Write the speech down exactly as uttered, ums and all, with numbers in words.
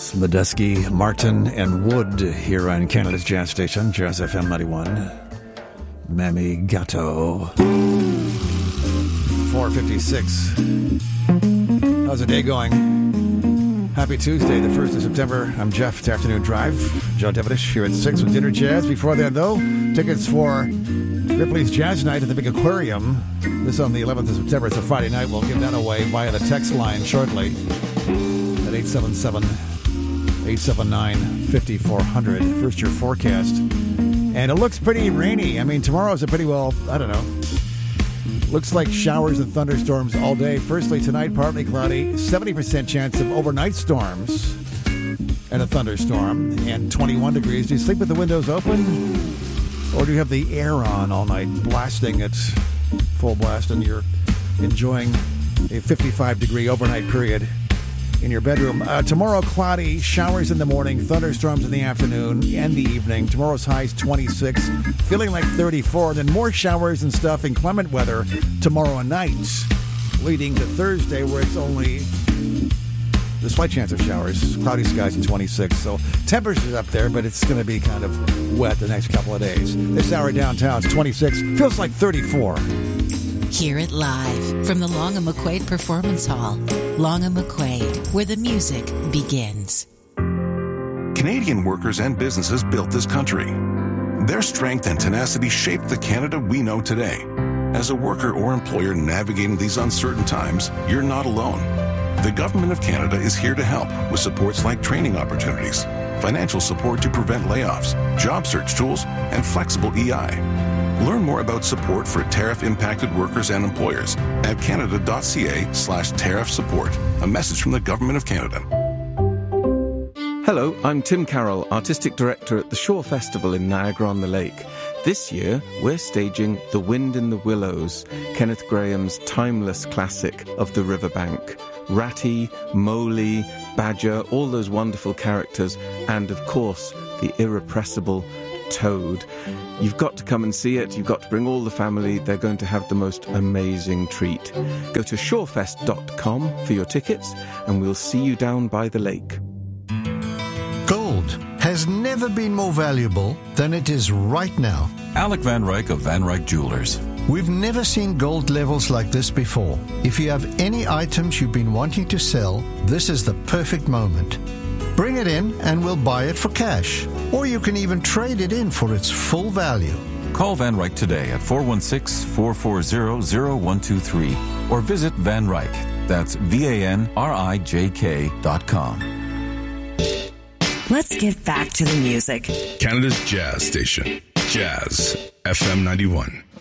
Medeski, Martin, and Wood here on Canada's Jazz Station, Jazz F M ninety-one. Mammy Gato. four fifty-six. How's the day going? Happy Tuesday, the first of September. I'm Jeff, the Afternoon Drive. Joe Devenish here at six with Dinner Jazz. Before that, though, tickets for Ripley's Jazz Night at the Big Aquarium. This on the eleventh of September. It's a Friday night. We'll give that away via the text line shortly at eight seven seven, eight seven nine, five four zero zero. First year forecast. And it looks pretty rainy. I mean, tomorrow's a pretty well, I don't know. Looks like showers and thunderstorms all day. Firstly, tonight, partly cloudy. seventy percent chance of overnight storms and a thunderstorm. And twenty-one degrees. Do you sleep with the windows open? Or do you have the air on all night, blasting at full blast, and you're enjoying a fifty-five degree overnight period in your bedroom? Uh, tomorrow, cloudy, showers in the morning, thunderstorms in the afternoon and the evening. Tomorrow's high is twenty-six, feeling like thirty-four. Then more showers and stuff, inclement weather tomorrow night, leading to Thursday, where it's only the slight chance of showers, cloudy skies and twenty-six. So temperatures up there, but it's going to be kind of wet the next couple of days. This hour downtown is twenty-six, feels like thirty-four. Hear it live from the Long and McQuaid Performance Hall. Long and McQuaid, where the music begins. Canadian workers and businesses built this country. Their strength and tenacity shaped the Canada we know today. As a worker or employer navigating these uncertain times, you're not alone. The Government of Canada is here to help with supports like training opportunities, financial support to prevent layoffs, job search tools, and flexible E I. Learn more about support for tariff-impacted workers and employers at canada.ca slash tariff support. A message from the Government of Canada. Hello, I'm Tim Carroll, Artistic Director at the Shore Festival in Niagara-on-the-Lake. This year, we're staging The Wind in the Willows, Kenneth Grahame's timeless classic of the riverbank. Ratty, Moley, Badger, all those wonderful characters, and of course, the irrepressible Toad. You've got to come and see it. You've got to bring all the family. They're going to have the most amazing treat. Go to shorefest dot com for your tickets, and we'll see you down by the lake. Gold has never been more valuable than it is right now. Alec Van Ryk of Van Ryk Jewelers. We've never seen gold levels like this before. If you have any items you've been wanting to sell, this is the perfect moment. Bring it in and we'll buy it for cash. Or you can even trade it in for its full value. Call Van Ryk today at four one six, four four zero, zero one two three or visit Van Ryk. That's V A N R I J K dot com. Let's get back to the music. Canada's Jazz Station. Jazz F M ninety-one.